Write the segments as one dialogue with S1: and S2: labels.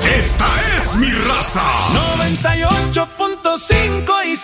S1: Esta es mi raza.
S2: 98.5 y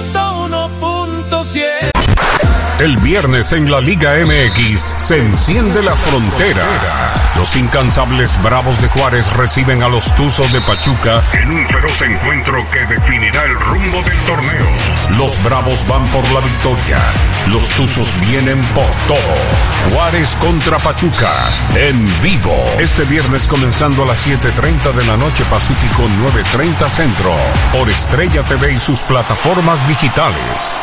S2: 101.7.
S1: El viernes en la Liga MX se enciende la frontera. Los incansables Bravos de Juárez reciben a los Tuzos de Pachuca en un feroz encuentro que definirá el rumbo del torneo. Los Bravos van por la victoria. Los Tuzos vienen por todo. Juárez contra Pachuca en vivo. Este viernes comenzando a las 7:30 de la noche Pacífico, 9:30 Centro. Por Estrella TV y sus plataformas digitales.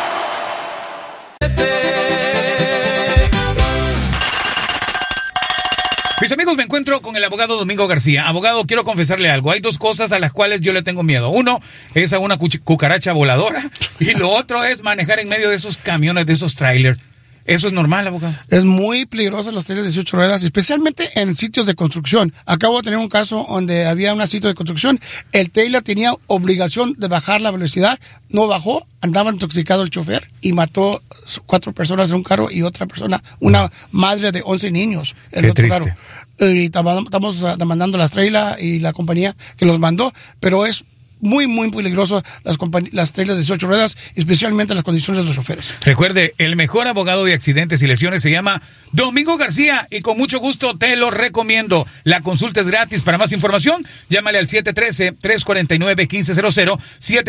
S3: Mis amigos, me encuentro con el abogado Domingo García. Abogado, quiero confesarle algo. Hay dos cosas a las cuales yo le tengo miedo. Uno es a una cucaracha voladora y lo otro es manejar en medio de esos camiones, de esos trailers. ¿Eso es normal, abogado?
S4: Es muy peligroso los trailers de 18 ruedas, especialmente en sitios de construcción. Acabo de tener un caso donde había un sitio de construcción. El trailer tenía obligación de bajar la velocidad, no bajó, andaba intoxicado el chofer y mató 4 personas en un carro y otra persona, una madre de 11 niños en
S3: Qué
S4: otro
S3: triste.
S4: carro. Y estamos demandando las trailers y la compañía que los mandó, pero es muy, muy peligroso las trailers de 18 ruedas, especialmente las condiciones de los choferes.
S3: Recuerde, el mejor abogado de accidentes y lesiones se llama Domingo García y con mucho gusto te lo recomiendo. La consulta es gratis. Para más información, llámale al 713-349-1500,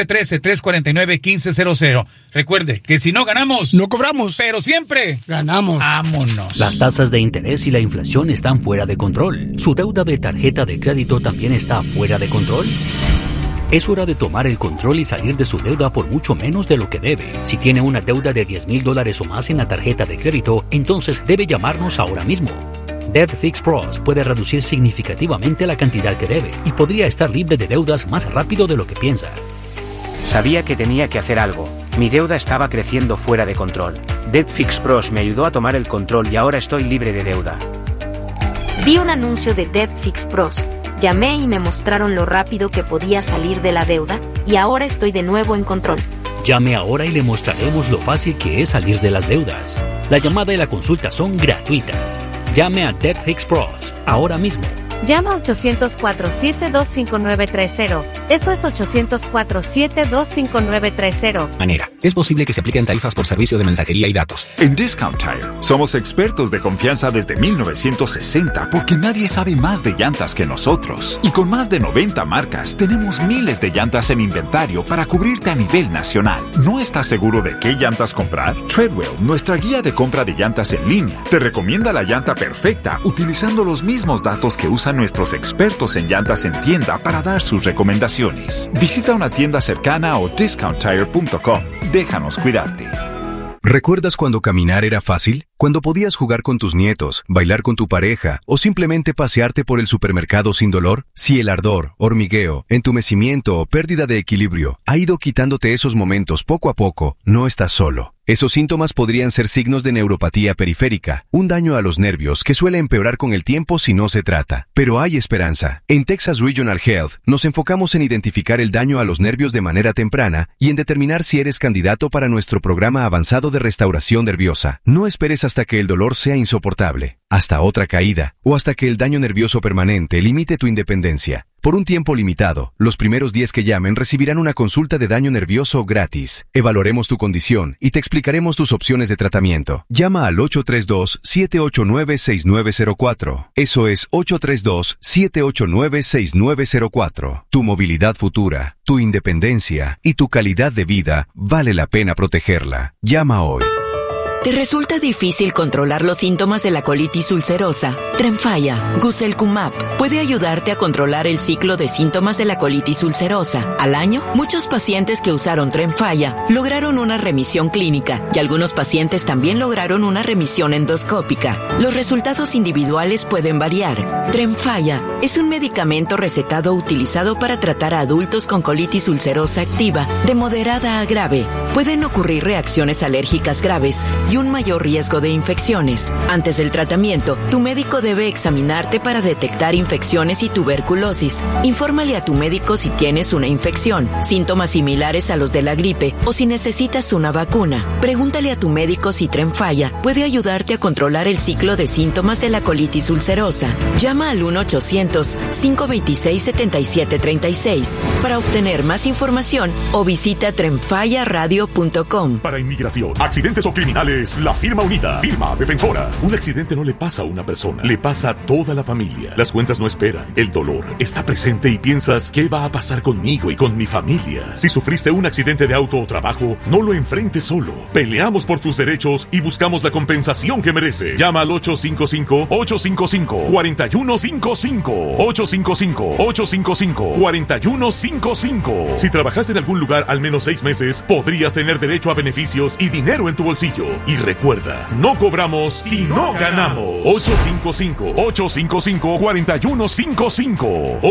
S3: 713-349-1500. Recuerde que si no ganamos,
S4: no cobramos,
S3: pero siempre
S4: ganamos.
S3: Vámonos.
S5: Las tasas de interés y la inflación están fuera de control. ¿Su deuda de tarjeta de crédito también está fuera de control? Es hora de tomar el control y salir de su deuda por mucho menos de lo que debe. Si tiene una deuda de $10,000 o más en la tarjeta de crédito, entonces debe llamarnos ahora mismo. Debt Fix Pros puede reducir significativamente la cantidad que debe y podría estar libre de deudas más rápido de lo que piensa.
S6: Sabía que tenía que hacer algo. Mi deuda estaba creciendo fuera de control. Debt Fix Pros me ayudó a tomar el control y ahora estoy libre de deuda.
S7: Vi un anuncio de Debt Fix Pros. Llamé y me mostraron lo rápido que podía salir de la deuda, y ahora estoy de nuevo en control.
S5: Llame ahora y le mostraremos lo fácil que es salir de las deudas. La llamada y la consulta son gratuitas. Llame a Debt Fix Pros ahora mismo.
S8: Llama 800-472-5930. Eso es 800-472-5930.
S9: Manera. Es posible que se apliquen tarifas por servicio de mensajería y datos.
S10: En Discount Tire somos expertos de confianza desde 1960 porque nadie sabe más de llantas que nosotros. Y con más de 90 marcas tenemos miles de llantas en inventario para cubrirte a nivel nacional. ¿No estás seguro de qué llantas comprar? Treadwell, nuestra guía de compra de llantas en línea, te recomienda la llanta perfecta utilizando los mismos datos que usan nuestros expertos en llantas en tienda para dar sus recomendaciones. Visita una tienda cercana o discounttire.com. Déjanos cuidarte.
S11: ¿Recuerdas cuando caminar era fácil? Cuando podías jugar con tus nietos, bailar con tu pareja o simplemente pasearte por el supermercado sin dolor? Si el ardor, hormigueo, entumecimiento o pérdida de equilibrio ha ido quitándote esos momentos poco a poco, no estás solo. Esos síntomas podrían ser signos de neuropatía periférica, un daño a los nervios que suele empeorar con el tiempo si no se trata. Pero hay esperanza. En Texas Regional Health nos enfocamos en identificar el daño a los nervios de manera temprana y en determinar si eres candidato para nuestro programa avanzado de restauración nerviosa. No esperes hasta que el dolor sea insoportable, hasta otra caída o hasta que el daño nervioso permanente limite tu independencia. Por un tiempo limitado, los primeros 10 que llamen recibirán una consulta de daño nervioso gratis. Evaluaremos tu condición y te explicaremos tus opciones de tratamiento. Llama al 832-789-6904. Eso es 832-789-6904. Tu movilidad futura, tu independencia y tu calidad de vida vale la pena protegerla. Llama hoy.
S12: ¿Te resulta difícil controlar los síntomas de la colitis ulcerosa? Tremfya, Guselkumab, puede ayudarte a controlar el ciclo de síntomas de la colitis ulcerosa. Al año, muchos pacientes que usaron Tremfya lograron una remisión clínica y algunos pacientes también lograron una remisión endoscópica. Los resultados individuales pueden variar. Tremfya es un medicamento recetado utilizado para tratar a adultos con colitis ulcerosa activa de moderada a grave. Pueden ocurrir reacciones alérgicas graves y un mayor riesgo de infecciones. Antes del tratamiento, tu médico debe examinarte para detectar infecciones y tuberculosis. Infórmale a tu médico si tienes una infección, síntomas similares a los de la gripe o si necesitas una vacuna. Pregúntale a tu médico si Tremfya puede ayudarte a controlar el ciclo de síntomas de la colitis ulcerosa. Llama al 1-800-526-7736 para obtener más información o visita tremfyaradio.com.
S2: Para inmigración, accidentes o criminales, la firma unida, firma defensora. Un accidente no le pasa a una persona, le pasa a toda la familia. Las cuentas no esperan, el dolor está presente y piensas, ¿qué va a pasar conmigo y con mi familia? Si sufriste un accidente de auto o trabajo, no lo enfrentes solo. Peleamos por tus derechos y buscamos la compensación que mereces. Llama al 855-855-4155. 855-855-4155. Si trabajaste en algún lugar al menos 6 meses, podrías tener derecho a beneficios y dinero en tu bolsillo. Y recuerda, no cobramos si no ganamos. 855-855-4155.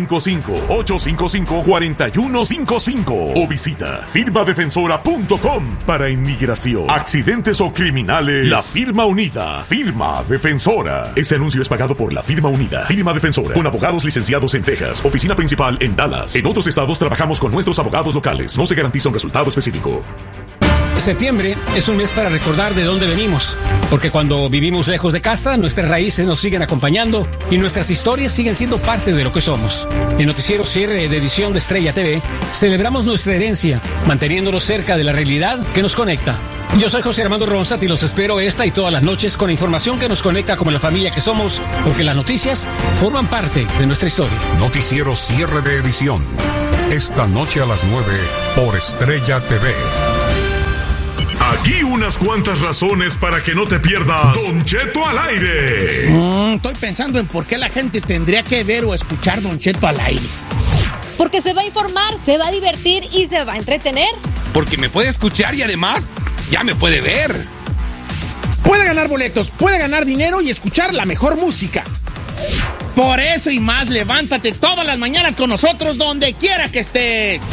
S2: 855-855-4155. O visita firmadefensora.com. Para inmigración, accidentes o criminales, la firma unida, firma defensora. Este anuncio es pagado por la firma unida, firma defensora, con abogados licenciados en Texas, oficina principal en Dallas. En otros estados trabajamos con nuestros abogados locales. No se garantiza un resultado específico.
S8: Septiembre es un mes para recordar de dónde venimos, porque cuando vivimos lejos de casa, nuestras raíces nos siguen acompañando y nuestras historias siguen siendo parte de lo que somos. En Noticiero Cierre de edición de Estrella TV, celebramos nuestra herencia, manteniéndonos cerca de la realidad que nos conecta. Yo soy José Armando Ronstadt y los espero esta y todas las noches con información que nos conecta como la familia que somos, porque las noticias forman parte de nuestra historia.
S1: Noticiero Cierre de edición, esta noche a las 9 por Estrella TV.
S2: Aquí unas cuantas razones para que no te pierdas Don Cheto al aire.
S13: Estoy pensando en por qué la gente tendría que ver o escuchar Don Cheto al aire.
S14: Porque se va a informar, se va a divertir y se va a entretener.
S15: Porque me puede escuchar y además ya me puede ver.
S13: Puede ganar boletos, puede ganar dinero y escuchar la mejor música. Por eso y más, levántate todas las mañanas con nosotros donde quiera que estés.